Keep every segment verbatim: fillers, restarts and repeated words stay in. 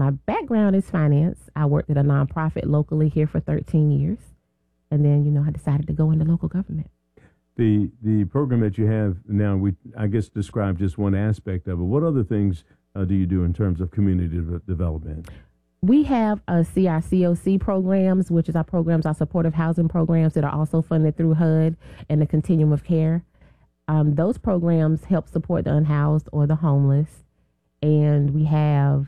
my background is finance. I worked at a nonprofit locally here for thirteen years. And then, you know, I decided to go into local government. The the program that you have now, we I guess describe just one aspect of it. What other things uh, do you do in terms of community de- development? We have a C I C O C programs, which is our programs, our supportive housing programs that are also funded through H U D and the Continuum of Care. Um, those programs help support the unhoused or the homeless. And we have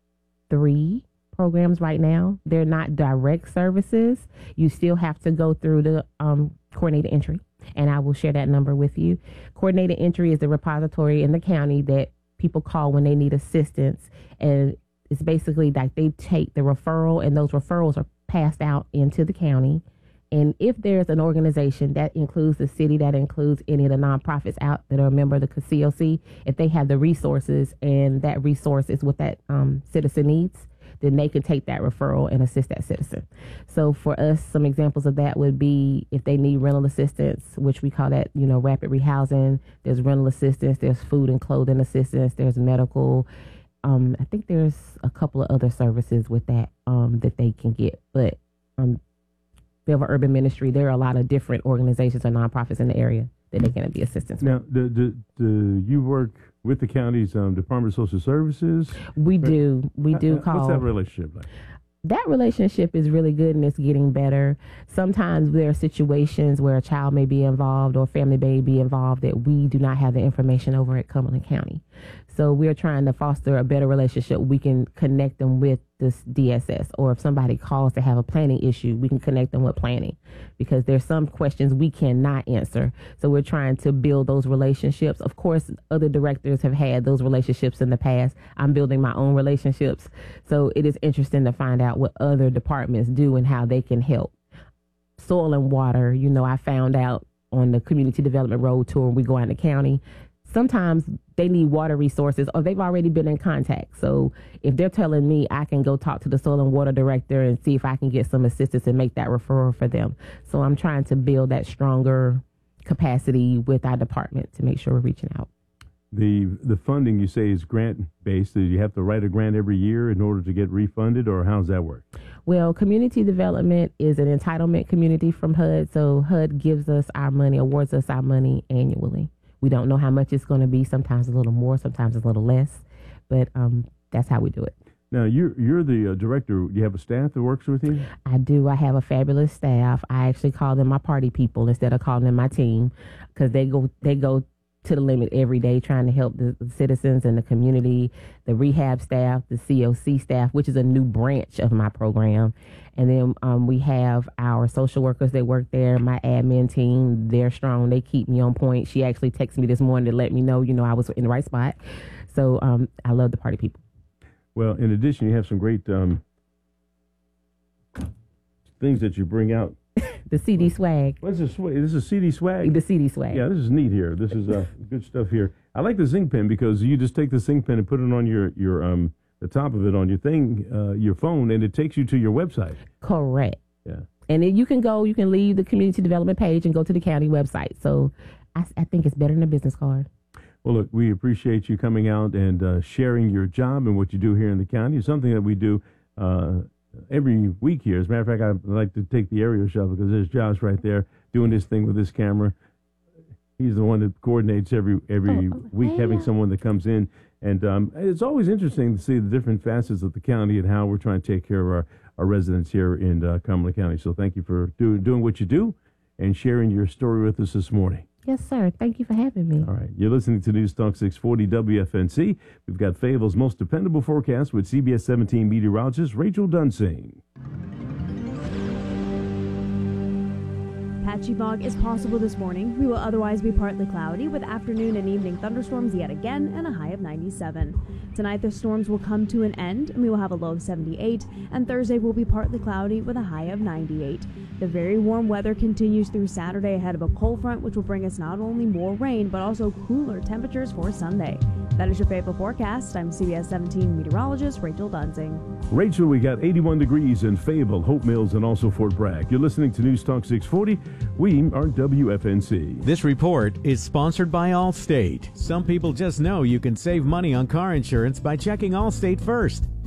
three programs right now. They're not direct services. You still have to go through the um, coordinated entry. And I will share that number with you. Coordinated entry is the repository in the county that people call when they need assistance. And it's basically like they take the referral, and those referrals are passed out into the county. And if there's an organization that includes the city, that includes any of the nonprofits out that are a member of the C O C, if they have the resources and that resource is what that um, citizen needs, then they can take that referral and assist that citizen. So for us, some examples of that would be if they need rental assistance, which we call that, you know, rapid rehousing. There's rental assistance, there's food and clothing assistance, there's medical. Um, I think there's a couple of other services with that um, that they can get. But um, Fayetteville Urban Ministry, there are a lot of different organizations or nonprofits in the area that they can be assistance now, with. do, do, do you work with the county's um, Department of Social Services? We do. We do uh, call. What's that relationship like? That relationship is really good, and it's getting better. Sometimes there are situations where a child may be involved or a family may be involved that we do not have the information over at Cumberland County. So we're trying to foster a better relationship. We can connect them with this D S S, or if somebody calls to have a planning issue, we can connect them with planning, because there's some questions we cannot answer. So we're trying to build those relationships. Of course, other directors have had those relationships in the past. I'm building my own relationships. So it is interesting to find out what other departments do and how they can help. Soil and water, you know, I found out on the community development road tour, we go out in the county. Sometimes they need water resources, or they've already been in contact. So if they're telling me, I can go talk to the soil and water director and see if I can get some assistance and make that referral for them. So I'm trying to build that stronger capacity with our department to make sure we're reaching out. The the funding, you say, is grant-based. Do you have to write a grant every year in order to get refunded, or how does that work? Well, community development is an entitlement community from H U D. So H U D gives us our money, awards us our money annually. We don't know how much it's going to be. Sometimes a little more, sometimes a little less. But um, that's how we do it. Now, you're, you're the uh, director. Do you have a staff that works with you? I do. I have a fabulous staff. I actually call them my party people instead of calling them my team, because they go they go to the limit every day trying to help the citizens and the community, the rehab staff, the C O C staff, which is a new branch of my program. And then um, we have our social workers that work there, my admin team. They're strong. They keep me on point. She actually texted me this morning to let me know, you know, I was in the right spot. So um, I love the party people. Well, in addition, you have some great um, things that you bring out. The C D swag. What's this? This is C D swag? The C D swag. Yeah, this is neat here. This is uh, good stuff here. I like the zinc pen, because you just take the zinc pen and put it on your, your um the top of it on your thing, uh, your phone, and it takes you to your website. Correct. Yeah. And then you can go, you can leave the community development page and go to the county website. So I, I think it's better than a business card. Well, look, we appreciate you coming out and uh, sharing your job and what you do here in the county. It's something that we do uh, every week here. As a matter of fact, I like to take the aerial shot, because there's Josh right there doing this thing with this camera. He's the one that coordinates every every oh, week, hey. having someone that comes in. And um, it's always interesting to see the different facets of the county and how we're trying to take care of our, our residents here in uh, Cumberland County. So thank you for do, doing what you do and sharing your story with us this morning. Yes, sir. Thank you for having me. All right. You're listening to News Talk six forty W F N C. We've got Fayetteville's most dependable forecast with C B S seventeen meteorologist Rachel Dunsing. Patchy fog is possible this morning. We will otherwise be partly cloudy with afternoon and evening thunderstorms yet again and a high of ninety-seven. Tonight the storms will come to an end and we will have a low of seventy-eight, and Thursday will be partly cloudy with a high of ninety-eight. The very warm weather continues through Saturday ahead of a cold front, which will bring us not only more rain but also cooler temperatures for Sunday. That is your Fayetteville forecast. I'm C B S seventeen meteorologist Rachel Dunsing. Rachel, we got eighty-one degrees in Fayetteville, Hope Mills, and also Fort Bragg. You're listening to News Talk six forty. We are W F N C. This report is sponsored by Allstate. Some people just know you can save money on car insurance by checking Allstate first.